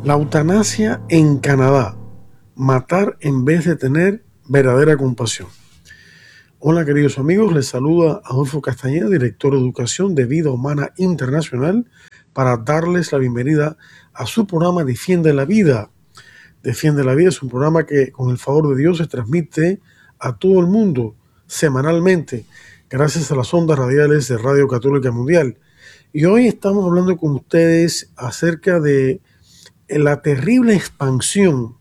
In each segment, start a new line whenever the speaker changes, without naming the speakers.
La eutanasia en Canadá. Matar en vez de tener verdadera compasión. Hola queridos amigos, les saluda Adolfo Castañeda, director de Educación de Vida Humana Internacional, para darles la bienvenida a su programa Defiende la Vida. Defiende la Vida es un programa que con el favor de Dios se transmite a todo el mundo semanalmente gracias a las ondas radiales de Radio Católica Mundial. Y hoy estamos hablando con ustedes acerca de la terrible expansión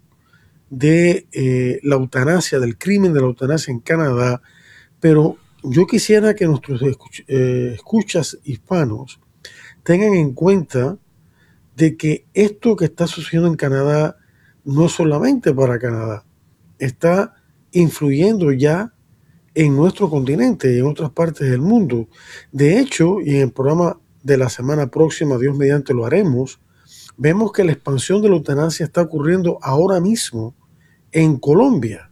de la eutanasia, del crimen de la eutanasia en Canadá, pero yo quisiera que nuestros escuchas hispanos tengan en cuenta de que esto que está sucediendo en Canadá no es solamente para Canadá, está influyendo ya en nuestro continente y en otras partes del mundo. De hecho, y en el programa de la semana próxima, Dios mediante lo haremos, vemos que la expansión de la eutanasia está ocurriendo ahora mismo en Colombia.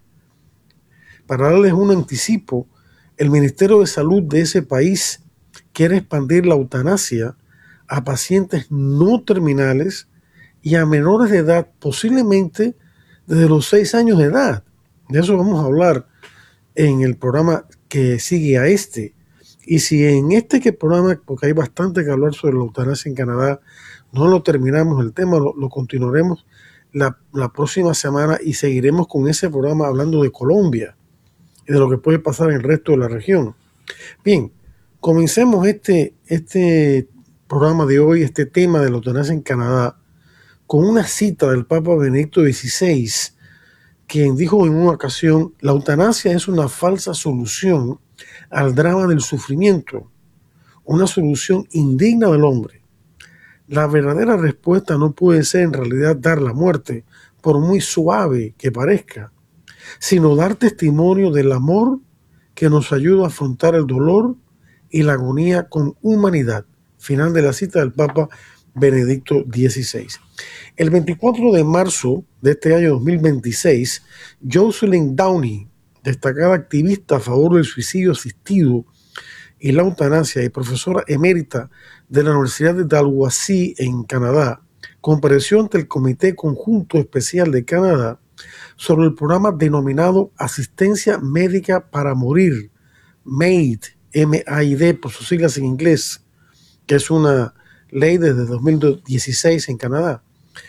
Para darles un anticipo, el Ministerio de Salud de ese país quiere expandir la eutanasia a pacientes no terminales y a menores de edad, posiblemente desde los 6 años de edad. De eso vamos a hablar en el programa que sigue a este. Y si en este programa, porque hay bastante que hablar sobre la eutanasia en Canadá, no lo terminamos el tema, lo continuaremos la próxima semana y seguiremos con ese programa hablando de Colombia y de lo que puede pasar en el resto de la región. Bien, comencemos este programa de hoy, este tema de la eutanasia en Canadá, con una cita del Papa Benedicto XVI, quien dijo en una ocasión: la eutanasia es una falsa solución al drama del sufrimiento, una solución indigna del hombre. La verdadera respuesta no puede ser en realidad dar la muerte, por muy suave que parezca, sino dar testimonio del amor que nos ayuda a afrontar el dolor y la agonía con humanidad. Final de la cita del Papa Benedicto XVI. El 24 de marzo de este año 2026, Jocelyn Downey, destacada activista a favor del suicidio asistido y la eutanasia y profesora emérita de la Universidad de Dalhousie en Canadá, compareció ante el Comité Conjunto Especial de Canadá sobre el programa denominado Asistencia Médica para Morir, MAID, M-A-I-D por sus siglas en inglés, que es una ley desde 2016 en Canadá.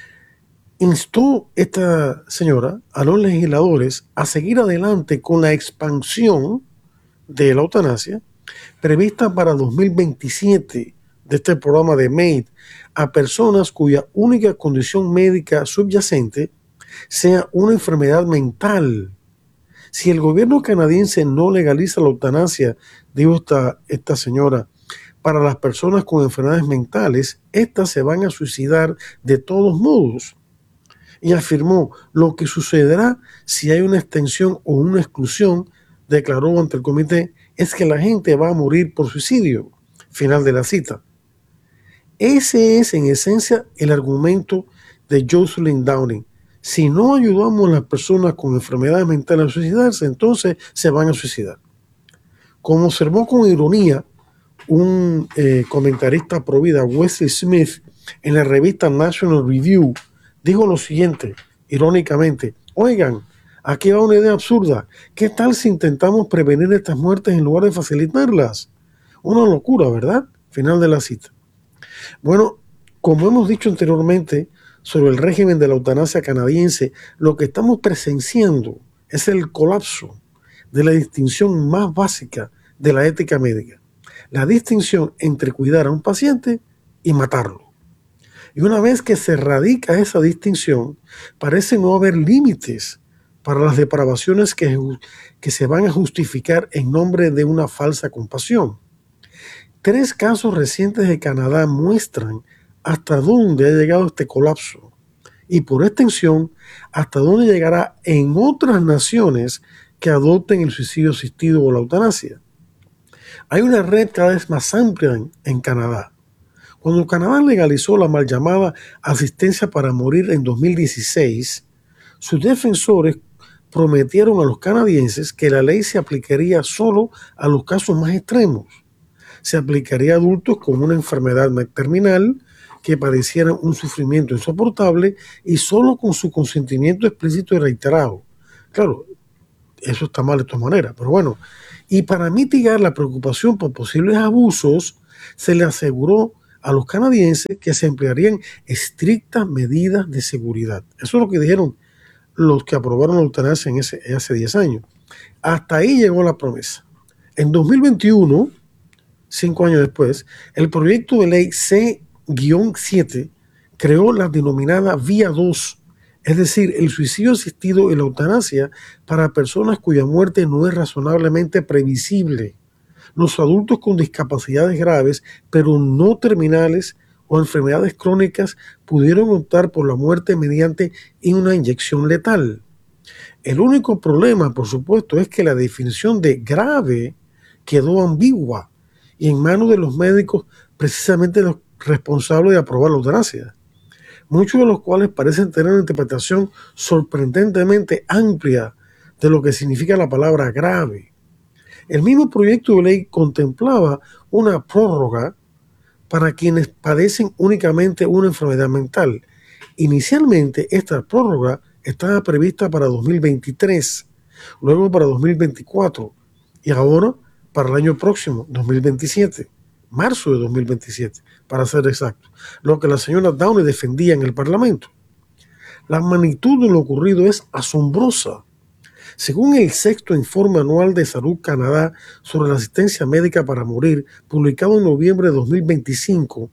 Instó esta señora a los legisladores a seguir adelante con la expansión de la eutanasia prevista para 2027 de este programa de MAID a personas cuya única condición médica subyacente sea una enfermedad mental. Si el gobierno canadiense no legaliza la eutanasia, dijo esta señora, para las personas con enfermedades mentales, estas se van a suicidar de todos modos. Y afirmó: lo que sucederá si hay una extensión o una exclusión, declaró ante el comité, es que la gente va a morir por suicidio. Final de la cita. Ese es en esencia el argumento de Jocelyn Downey. Si no ayudamos a las personas con enfermedades mentales a suicidarse, entonces se van a suicidar. Como observó con ironía un comentarista pro vida, Wesley Smith, en la revista National Review, dijo lo siguiente, irónicamente: oigan, aquí va una idea absurda. ¿Qué tal si intentamos prevenir estas muertes en lugar de facilitarlas? Una locura, ¿verdad? Final de la cita. Bueno, como hemos dicho anteriormente sobre el régimen de la eutanasia canadiense, lo que estamos presenciando es el colapso de la distinción más básica de la ética médica. La distinción entre cuidar a un paciente y matarlo. Y una vez que se radica esa distinción, parece no haber límites para las depravaciones que se van a justificar en nombre de una falsa compasión. 3 casos recientes de Canadá muestran hasta dónde ha llegado este colapso y, por extensión, hasta dónde llegará en otras naciones que adopten el suicidio asistido o la eutanasia. Hay una red cada vez más amplia en Canadá. Cuando Canadá legalizó la mal llamada asistencia para morir en 2016, sus defensores prometieron a los canadienses que la ley se aplicaría solo a los casos más extremos. Se aplicaría a adultos con una enfermedad terminal que padecieran un sufrimiento insoportable y solo con su consentimiento explícito y reiterado. Claro, eso está mal de todas maneras, pero bueno. Y para mitigar la preocupación por posibles abusos, se le aseguró a los canadienses que se emplearían estrictas medidas de seguridad. Eso es lo que dijeron los que aprobaron la eutanasia hace 10 años. Hasta ahí llegó la promesa. En 2021, 5 años después, el proyecto de ley C-7 creó la denominada Vía 2, es decir, el suicidio asistido y la eutanasia para personas cuya muerte no es razonablemente previsible. Los adultos con discapacidades graves, pero no terminales o enfermedades crónicas, pudieron optar por la muerte mediante una inyección letal. El único problema, por supuesto, es que la definición de grave quedó ambigua y en manos de los médicos, precisamente los responsables de aprobar la eutanasia, muchos de los cuales parecen tener una interpretación sorprendentemente amplia de lo que significa la palabra grave. El mismo proyecto de ley contemplaba una prórroga para quienes padecen únicamente una enfermedad mental. Inicialmente, esta prórroga estaba prevista para 2023, luego para 2024 y ahora para el año próximo, 2027, marzo de 2027, para ser exacto, lo que la señora Downey defendía en el Parlamento. La magnitud de lo ocurrido es asombrosa. Según el sexto informe anual de Salud Canadá sobre la asistencia médica para morir, publicado en noviembre de 2025,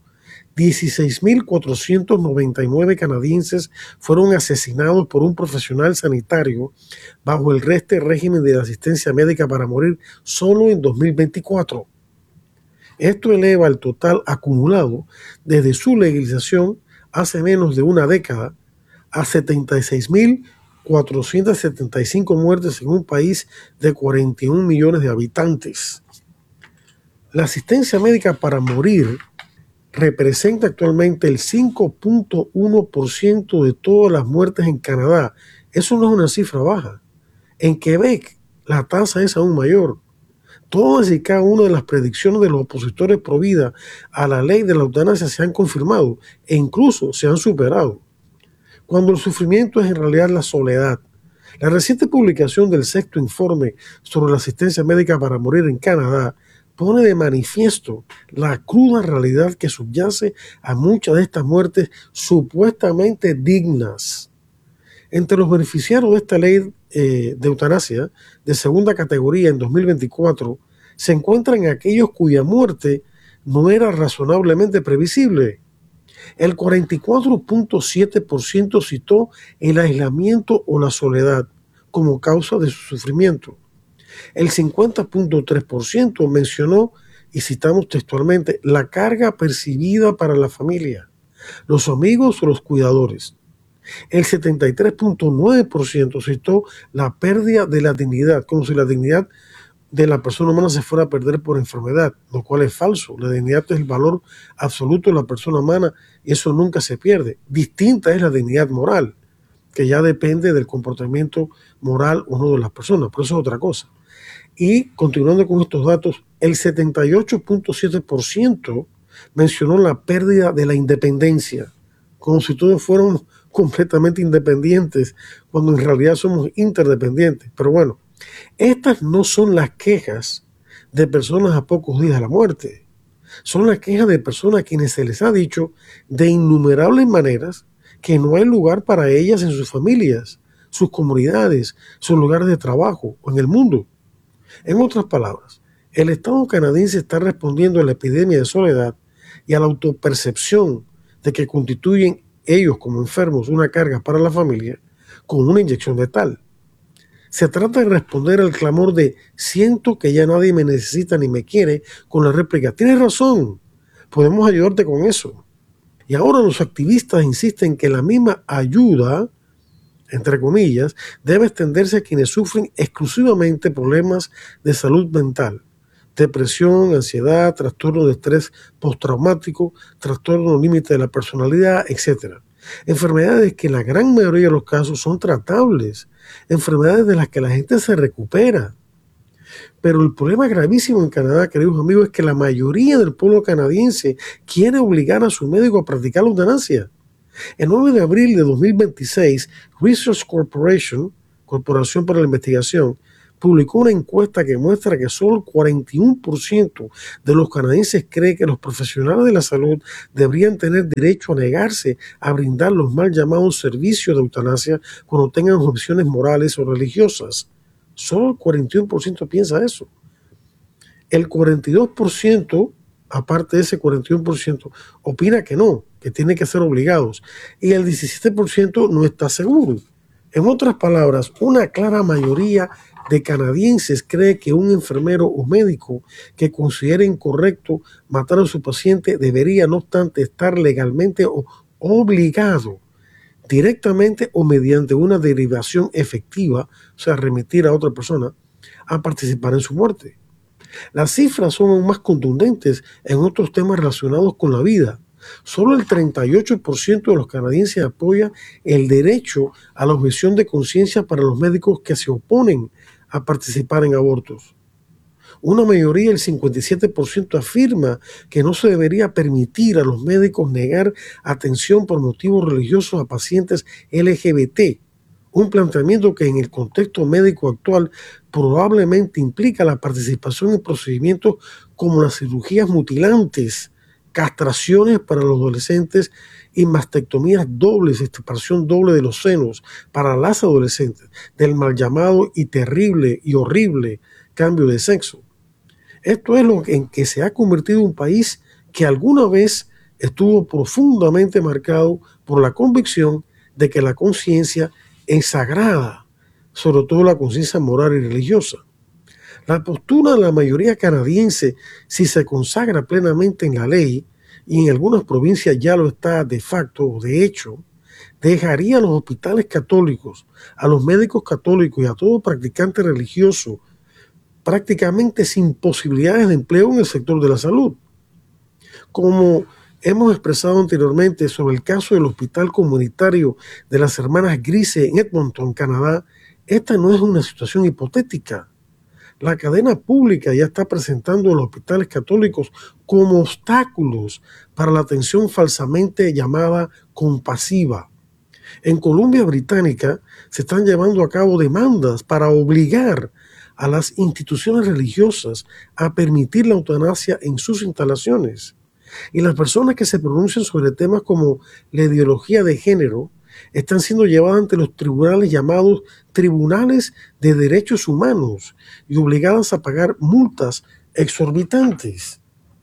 16.499 canadienses fueron asesinados por un profesional sanitario bajo el régimen de asistencia médica para morir solo en 2024. Esto eleva el total acumulado desde su legalización hace menos de una década a 76.475 muertes en un país de 41 millones de habitantes. La asistencia médica para morir representa actualmente el 5.1% de todas las muertes en Canadá. Eso no es una cifra baja. En Quebec la tasa es aún mayor. Todas y cada una de las predicciones de los opositores pro vida a la ley de la eutanasia se han confirmado e incluso se han superado. Cuando el sufrimiento es en realidad la soledad. La reciente publicación del sexto informe sobre la asistencia médica para morir en Canadá pone de manifiesto la cruda realidad que subyace a muchas de estas muertes supuestamente dignas. Entre los beneficiarios de esta ley de eutanasia de segunda categoría en 2024 se encuentran aquellos cuya muerte no era razonablemente previsible. El 44.7% citó el aislamiento o la soledad como causa de su sufrimiento. El 50.3% mencionó, y citamos textualmente, la carga percibida para la familia, los amigos o los cuidadores. El 73.9% citó la pérdida de la dignidad, como si la dignidad de la persona humana se fuera a perder por enfermedad, lo cual es falso. La dignidad es el valor absoluto de la persona humana y eso nunca se pierde. Distinta es la dignidad moral, que ya depende del comportamiento moral o no de las personas, pero eso es otra cosa. Y continuando con estos datos, el 78.7% mencionó la pérdida de la independencia, como si todos fuéramos completamente independientes, cuando en realidad somos interdependientes. Pero bueno, estas no son las quejas de personas a pocos días de la muerte. Son las quejas de personas a quienes se les ha dicho de innumerables maneras que no hay lugar para ellas en sus familias, sus comunidades, sus lugares de trabajo o en el mundo. En otras palabras, el Estado canadiense está respondiendo a la epidemia de soledad y a la autopercepción de que constituyen ellos como enfermos una carga para la familia con una inyección letal. Se trata de responder al clamor de siento que ya nadie me necesita ni me quiere con la réplica, tienes razón, podemos ayudarte con eso. Y ahora los activistas insisten que la misma ayuda, entre comillas, debe extenderse a quienes sufren exclusivamente problemas de salud mental, depresión, ansiedad, trastorno de estrés postraumático, trastorno límite de la personalidad, etc. Enfermedades que en la gran mayoría de los casos son tratables, enfermedades de las que la gente se recupera. Pero el problema gravísimo en Canadá, queridos amigos, es que la mayoría del pueblo canadiense quiere obligar a su médico a practicar la eutanasia. El 9 de abril de 2026, Research Corporation, Corporación para la Investigación, publicó una encuesta que muestra que solo el 41% de los canadienses cree que los profesionales de la salud deberían tener derecho a negarse a brindar los mal llamados servicios de eutanasia cuando tengan opciones morales o religiosas. Solo el 41% piensa eso. El 42%, aparte de ese 41%, opina que no, que tienen que ser obligados. Y el 17% no está seguro. En otras palabras, una clara mayoría de canadienses cree que un enfermero o médico que considere incorrecto matar a su paciente debería, no obstante, estar legalmente obligado, directamente o mediante una derivación efectiva, o sea, remitir a otra persona, a participar en su muerte. Las cifras son aún más contundentes en otros temas relacionados con la vida. Solo el 38% de los canadienses apoya el derecho a la objeción de conciencia para los médicos que se oponen a participar en abortos. Una mayoría, el 57%, afirma que no se debería permitir a los médicos negar atención por motivos religiosos a pacientes LGBT. Un planteamiento que en el contexto médico actual probablemente implica la participación en procedimientos como las cirugías mutilantes, castraciones para los adolescentes y mastectomías dobles, extirpación doble de los senos para las adolescentes, del mal llamado y terrible y horrible cambio de sexo. Esto es lo en que se ha convertido un país que alguna vez estuvo profundamente marcado por la convicción de que la conciencia es sagrada, sobre todo la conciencia moral y religiosa. La postura de la mayoría canadiense, si se consagra plenamente en la ley, y en algunas provincias ya lo está de facto o de hecho, dejaría a los hospitales católicos, a los médicos católicos y a todo practicante religioso prácticamente sin posibilidades de empleo en el sector de la salud. Como hemos expresado anteriormente sobre el caso del hospital comunitario de las hermanas Grise en Edmonton, Canadá, esta no es una situación hipotética. La cadena pública ya está presentando a los hospitales católicos como obstáculos para la atención falsamente llamada compasiva. En Columbia Británica se están llevando a cabo demandas para obligar a las instituciones religiosas a permitir la eutanasia en sus instalaciones. Y las personas que se pronuncian sobre temas como la ideología de género están siendo llevadas ante los tribunales llamados Tribunales de Derechos Humanos y obligadas a pagar multas exorbitantes.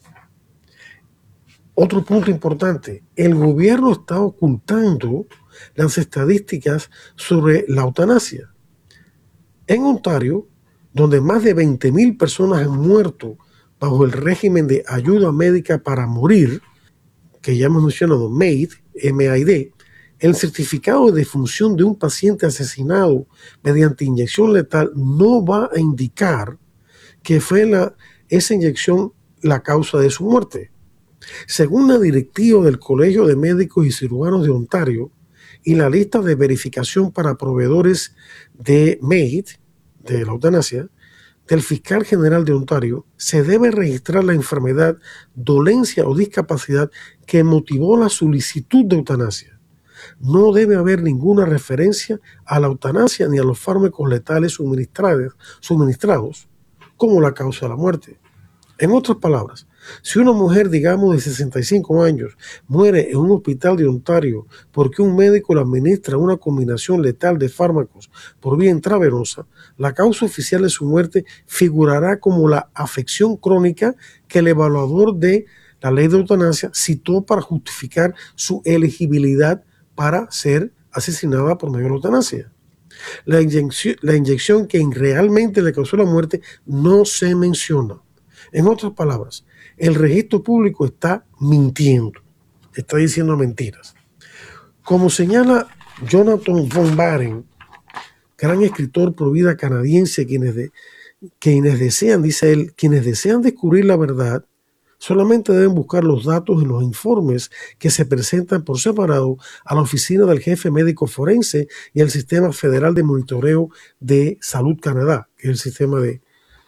Otro punto importante, el gobierno está ocultando las estadísticas sobre la eutanasia. En Ontario, donde más de 20,000 personas han muerto bajo el régimen de ayuda médica para morir, que ya hemos mencionado, MAID, M-A-I-D, el certificado de defunción de un paciente asesinado mediante inyección letal no va a indicar que fue esa inyección la causa de su muerte. Según la directiva del Colegio de Médicos y Cirujanos de Ontario y la lista de verificación para proveedores de MAID, de la eutanasia, del fiscal general de Ontario, se debe registrar la enfermedad, dolencia o discapacidad que motivó la solicitud de eutanasia. No debe haber ninguna referencia a la eutanasia ni a los fármacos letales suministrados como la causa de la muerte. En otras palabras, si una mujer, digamos, de 65 años muere en un hospital de Ontario porque un médico le administra una combinación letal de fármacos por vía intravenosa, la causa oficial de su muerte figurará como la afección crónica que el evaluador de la ley de eutanasia citó para justificar su elegibilidad para ser asesinada por medio de la eutanasia. La inyección que realmente le causó la muerte no se menciona. En otras palabras, el registro público está mintiendo, está diciendo mentiras. Como señala Jonathan von Baren, gran escritor pro vida canadiense, quienes desean, dice él, quienes desean descubrir la verdad, solamente deben buscar los datos en los informes que se presentan por separado a la oficina del jefe médico forense y al Sistema Federal de Monitoreo de Salud Canadá, que es el sistema de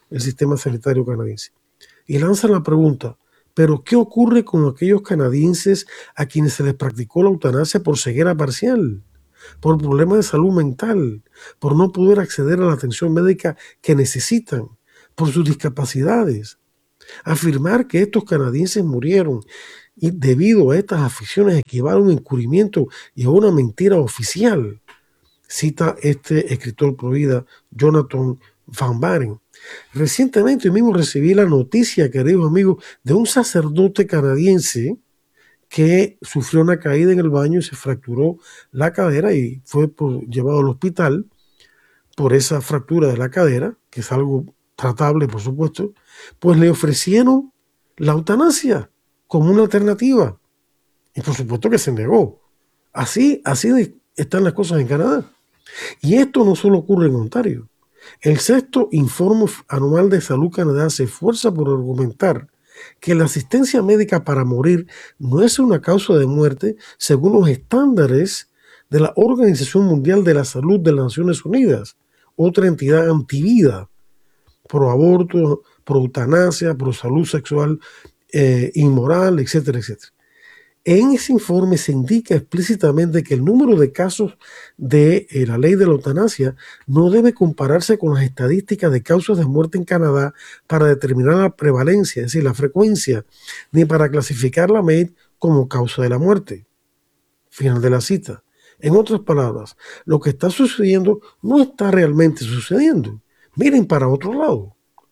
el sistema sanitario canadiense. Y lanza la pregunta, ¿pero qué ocurre con aquellos canadienses a quienes se les practicó la eutanasia por ceguera parcial, por problemas de salud mental, por no poder acceder a la atención médica que necesitan, por sus discapacidades? Afirmar que estos canadienses murieron y debido a estas aficiones equivale a un encubrimiento y a una mentira oficial, cita este escritor pro vida, Jonathan Van Baren. Recientemente mismo recibí la noticia, queridos amigos, de un sacerdote canadiense que sufrió una caída en el baño y se fracturó la cadera y fue llevado al hospital por esa fractura de la cadera, que es algo tratable, por supuesto. Pues le ofrecieron la eutanasia como una alternativa y por supuesto que se negó. Así están las cosas en Canadá. Y esto no solo ocurre en Ontario. El sexto Informe Anual de Salud Canadá se esfuerza por argumentar que la asistencia médica para morir no es una causa de muerte según los estándares de la Organización Mundial de la Salud de las Naciones Unidas, otra entidad antivida, pro aborto, pro eutanasia, pro salud sexual inmoral, etcétera, etcétera. En ese informe se indica explícitamente que el número de casos de la ley de la eutanasia no debe compararse con las estadísticas de causas de muerte en Canadá para determinar la prevalencia, es decir, la frecuencia, ni para clasificar la MAID como causa de la muerte. Final de la cita. En otras palabras, lo que está sucediendo no está realmente sucediendo. Miren para otro lado.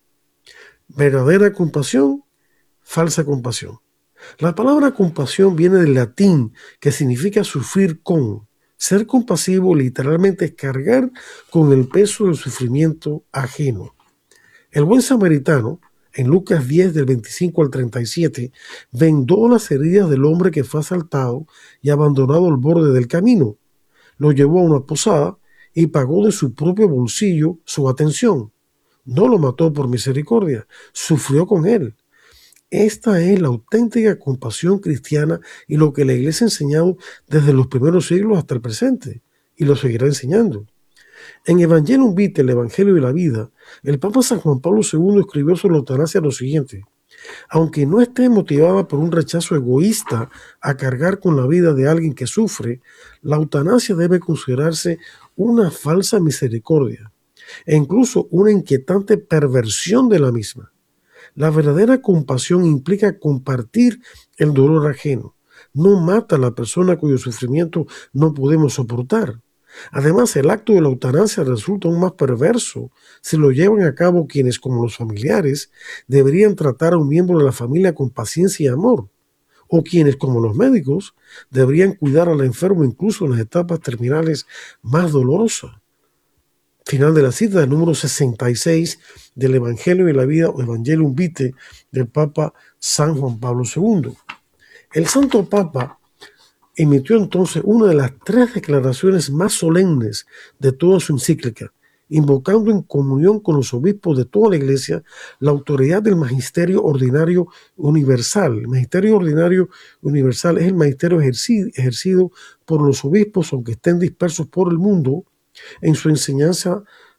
Verdadera compasión, falsa compasión. La palabra compasión viene del latín, que significa sufrir con. Ser compasivo literalmente es cargar con el peso del sufrimiento ajeno. El buen samaritano, en Lucas 10, del 25 al 37, vendó las heridas del hombre que fue asaltado y abandonado al borde del camino. Lo llevó a una posada y pagó de su propio bolsillo su atención. No lo mató por misericordia, sufrió con él. Esta es la auténtica compasión cristiana y lo que la Iglesia ha enseñado desde los primeros siglos hasta el presente, y lo seguirá enseñando. En Evangelium Vitae, el Evangelio de la Vida, el Papa San Juan Pablo II escribió sobre la eutanasia lo siguiente: aunque no esté motivada por un rechazo egoísta a cargar con la vida de alguien que sufre, la eutanasia debe considerarse una falsa misericordia e incluso una inquietante perversión de la misma. La verdadera compasión implica compartir el dolor ajeno. No mata a la persona cuyo sufrimiento no podemos soportar. Además, el acto de la eutanasia resulta aún más perverso si lo llevan a cabo quienes, como los familiares, deberían tratar a un miembro de la familia con paciencia y amor, o quienes, como los médicos, deberían cuidar al enfermo incluso en las etapas terminales más dolorosas. Final de la cita del número 66 del Evangelio de la Vida o Evangelium Vitae del Papa San Juan Pablo II. El Santo Papa emitió entonces una de las 3 declaraciones más solemnes de toda su encíclica, invocando en comunión con los obispos de toda la Iglesia la autoridad del Magisterio Ordinario Universal. El Magisterio Ordinario Universal es el magisterio ejercido por los obispos, aunque estén dispersos por el mundo, en su enseñanza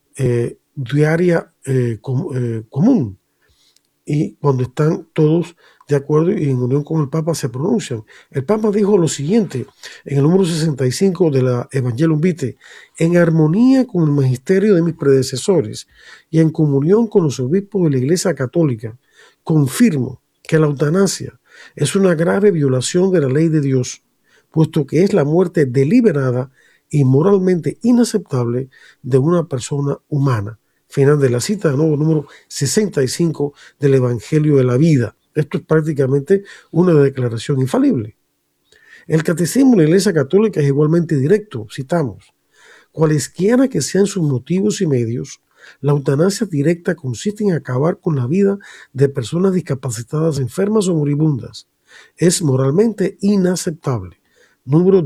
diaria común. Y cuando están todos de acuerdo y en unión con el Papa se pronuncian. El Papa dijo lo siguiente en el número 65 de la Evangelium Vitae: en armonía con el magisterio de mis predecesores y en comunión con los obispos de la Iglesia Católica, confirmo que la eutanasia es una grave violación de la ley de Dios, puesto que es la muerte deliberada y moralmente inaceptable de una persona humana. Final de la cita, de nuevo, número 65 del Evangelio de la Vida. Esto es prácticamente una declaración infalible. El Catecismo de la Iglesia Católica es igualmente directo. Citamos: cualesquiera que sean sus motivos y medios, la eutanasia directa consiste en acabar con la vida de personas discapacitadas, enfermas o moribundas. Es moralmente inaceptable. Número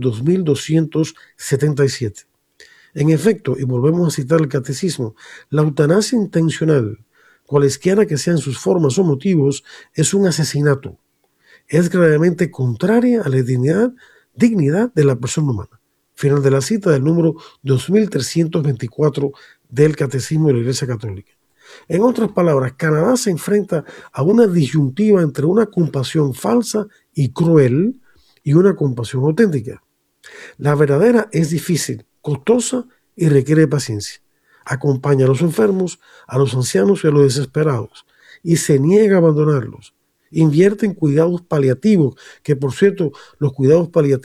2277. En efecto, y volvemos a citar el Catecismo, la eutanasia intencional, cualesquiera que sean sus formas o motivos, es un asesinato. Es gravemente contraria a la dignidad de la persona humana. Final de la cita del número 2324 del Catecismo de la Iglesia Católica. En otras palabras, Canadá se enfrenta a una disyuntiva entre una compasión falsa y cruel y una compasión auténtica. La verdadera es difícil, costosa y requiere paciencia. Acompaña a los enfermos, a los ancianos y a los desesperados y se niega a abandonarlos. Invierte en cuidados paliativos, que por cierto, los cuidados paliativos